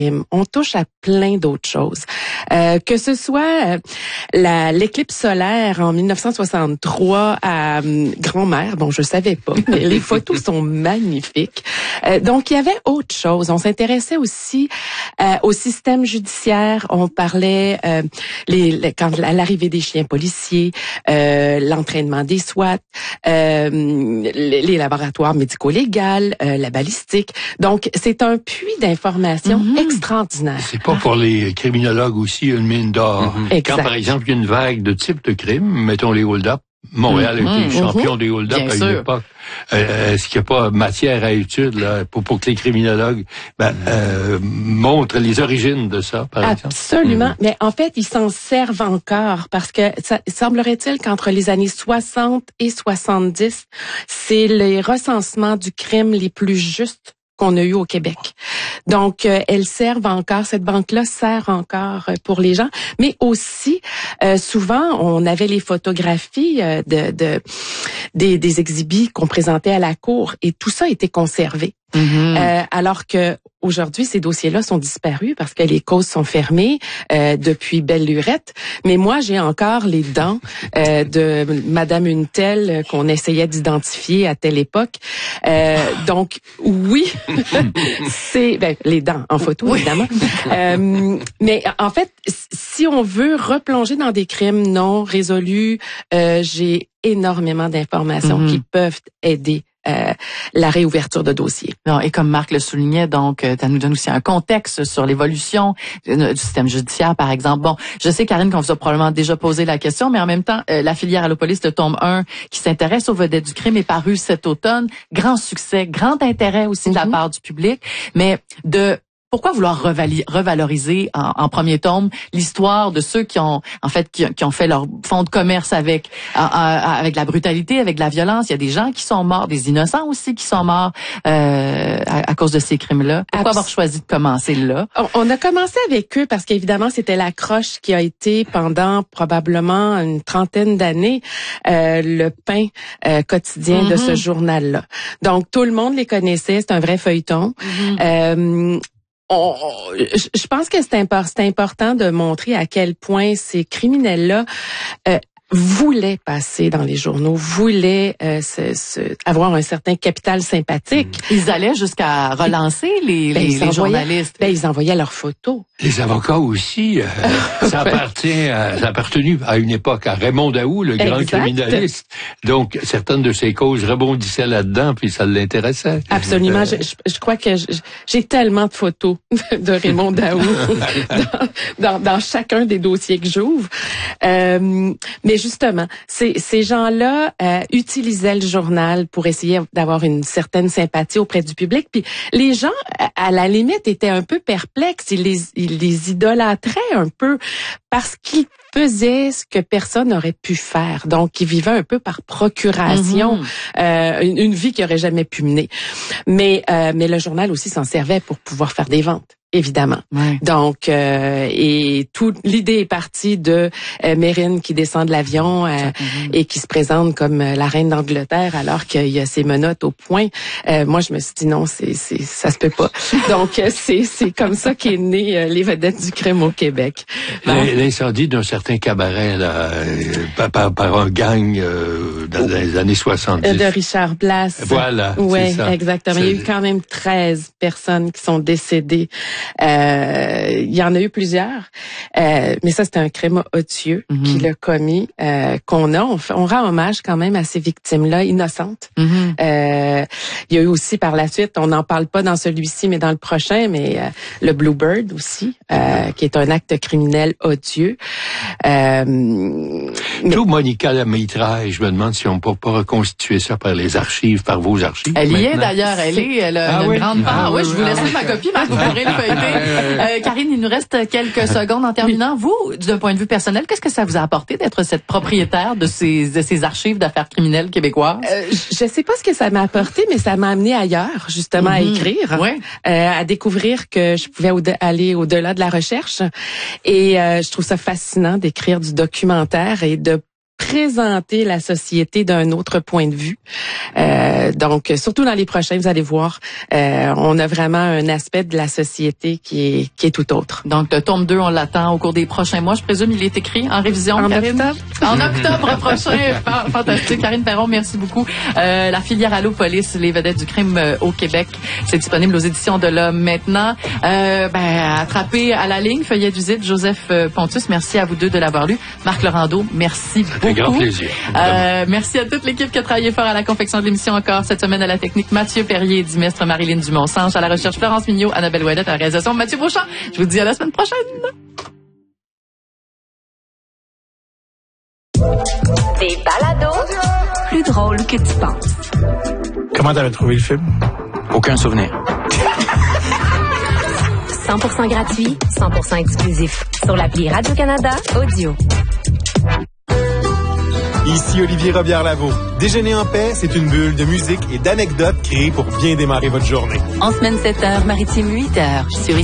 On touche à plein d'autres choses. Que ce soit l'éclipse solaire en 1963 à Grand-Mère, bon, je savais pas, mais les photos sont magnifiques. Donc, il y avait autre chose. On s'intéressait aussi au système judiciaire. On parlait quand l'arrivée des chiens policiers, l'entraînement des SWAT, les laboratoires médico-légaux, la balistique. Donc, c'est un puits d'informations extraordinaire. C'est pas pour les criminologues aussi une mine d'or. Quand, par exemple, il y a une vague de type de crime, mettons les hold-up, Montréal était champion des hold-up à une époque. Est-ce qu'il n'y a pas matière à étude là, pour que les criminologues montrent les origines de ça, par exemple? Absolument. Mais en fait, ils s'en servent encore parce que semblerait-il qu'entre les années 60 et 70, c'est les recensements du crime les plus justes qu'on a eu au Québec. Donc, elles servent encore, cette banque-là sert encore pour les gens, mais aussi, souvent, on avait les photographies des exhibits qu'on présentait à la cour et tout ça était conservé. Alors que aujourd'hui, ces dossiers-là sont disparus parce que les causes sont fermées depuis belle lurette. Mais moi, j'ai encore les dents de Madame une telle qu'on essayait d'identifier à telle époque. Donc, oui, c'est les dents en photo, évidemment. Mais en fait, si on veut replonger dans des crimes non résolus, j'ai énormément d'informations qui peuvent aider la réouverture de dossiers. Non, et comme Marc le soulignait, donc, ça nous donne aussi un contexte sur l'évolution du système judiciaire, par exemple. Bon, je sais, Karine, qu'on vous a probablement déjà posé la question, mais en même temps, la filière Allopolis de tome 1 qui s'intéresse aux vedettes du crime est parue cet automne. Grand succès, grand intérêt aussi de la part du public, mais pourquoi vouloir revaloriser en premier tome l'histoire de ceux qui ont fait leur fonds de commerce avec la brutalité, avec la violence? Il y a des gens qui sont morts, des innocents aussi qui sont morts à cause de ces crimes-là. Pourquoi avoir choisi de commencer là? On a commencé avec eux parce qu'évidemment c'était l'accroche qui a été pendant probablement une trentaine d'années le pain quotidien de ce journal-là. Donc tout le monde les connaissait, c'est un vrai feuilleton. Je pense que c'est important de montrer à quel point ces criminels-là voulaient passer dans les journaux, voulaient avoir un certain capital sympathique. Ils allaient jusqu'à relancer les journalistes. Ils envoyaient leurs photos. Les avocats aussi, ça a appartenu à une époque à Raymond Daoust, le grand criminaliste. Donc, certaines de ses causes rebondissaient là-dedans, puis ça l'intéressait. Absolument. Je crois que j'ai tellement de photos de Raymond Daoust dans chacun des dossiers que j'ouvre. Mais justement, ces gens-là utilisaient le journal pour essayer d'avoir une certaine sympathie auprès du public. Puis les gens, à la limite, étaient un peu perplexes. Ils les idolâtraient un peu parce qu'ils faisaient ce que personne n'aurait pu faire. Donc, ils vivaient un peu par procuration, une vie qu'ils n'auraient jamais pu mener. Mais le journal aussi s'en servait pour pouvoir faire des ventes. Évidemment. Ouais. Donc, et l'idée est partie de Mérine qui descend de l'avion et qui se présente comme la reine d'Angleterre alors qu'il y a ses menottes au poing. Moi, je me suis dit non, ça se peut pas. Donc, c'est comme ça qu'est né les vedettes du crime au Québec. L'incendie d'un certain cabaret là, par un gang dans les années 70. De Richard Place. Voilà. Oui, exactement. Il y a eu quand même 13 personnes qui sont décédées. Il y en a eu plusieurs, mais ça, c'était un crime odieux qu'il a commis, on rend hommage quand même à ces victimes-là, innocentes. Il y a eu aussi par la suite, on n'en parle pas dans celui-ci, mais dans le prochain, mais le Bluebird aussi, qui est un acte criminel odieux. Tout Monica Lamitraille, je me demande si on peut pas reconstituer ça par les archives, par vos archives. Elle y est d'ailleurs, elle a une grande part. Oui, je vous laisse ma copie, Marc, vous pourrez le feuilleter. Karine, il nous reste quelques secondes en terminant. Vous, d'un point de vue personnel, qu'est-ce que ça vous a apporté d'être cette propriétaire de ces archives d'affaires criminelles québécoises? Je sais pas ce que ça m'a apporté, mais ça m'a amené ailleurs, justement, à écrire, à découvrir que je pouvais aller au-delà de la recherche. Et je trouve ça fascinant d'écrire du documentaire et de présenter la société d'un autre point de vue. Donc, surtout dans les prochains, vous allez voir, on a vraiment un aspect de la société qui est tout autre. Donc, le tome 2, on l'attend au cours des prochains mois. Je présume il est écrit en révision. En octobre. En octobre prochain. Fantastique. Karine Perron, merci beaucoup. La filière Allopolis, les vedettes du crime au Québec. C'est disponible aux éditions de l'Homme maintenant. Attrapé à la ligne, feuillet d'usine, Joseph Pontus. Merci à vous deux de l'avoir lu. Marc Laurando, merci beaucoup. Un grand plaisir. Merci à toute l'équipe qui a travaillé fort à la confection de l'émission encore cette semaine à la technique. Mathieu Perrier, Dimestre, Marilyn Dumont-Sanche, à la recherche Florence Mignot, Annabelle Ouellette, à la réalisation Mathieu Beauchamp. Je vous dis à la semaine prochaine. Des balados plus drôles que tu penses. Comment t'avais trouvé le film? Aucun souvenir. 100% gratuit, 100% exclusif. Sur l'appli Radio-Canada Audio. Ici Olivier Robillard-Lavaux. Déjeuner en paix, c'est une bulle de musique et d'anecdotes créées pour bien démarrer votre journée. En semaine 7h, maritime 8h, sur